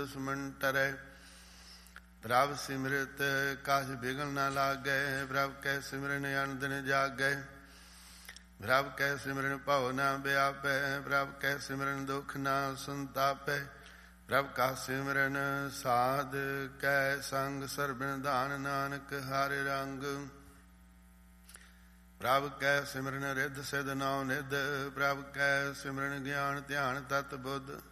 ਸੁਮਨ ਟਰੈ। ਪ੍ਰਭ ਸਿਮਰਤ ਕਾਜ ਬਿਗਲ ਨਾ ਲਾਗੈ। ਪ੍ਰਭ ਕੈ ਸਿਮਰਨ ਅਨ ਦਿਨ ਜਾਗੈ। ਪ੍ਰਭ ਕੈ ਸਿਮਰਨ ਭਉ ਨਾ ਵਿਆਪੈ। ਪ੍ਰਭ ਕੈ ਸਿਮਰਨ ਦੁਖ ਨਾ ਸੰਤਾਪੈ। ਪ੍ਰਭ ਕਾ ਸਿਮਰਨ ਸਾਧ ਕੈ ਸੰਗ। ਸਰਬਨ ਦਾਨ ਨਾਨਕ ਹਰਿ ਰੰਗ। ਪ੍ਰਭ ਕੈ ਸਿਮਰਨ ਰਿੱਧ ਸਿਧ ਨੌ ਨਿਧ। ਪ੍ਰਭ ਕੈ ਸਿਮਰਨ ਗਿਆਨ ਧਿਆਨ ਤਤ ਬੁੱਧ।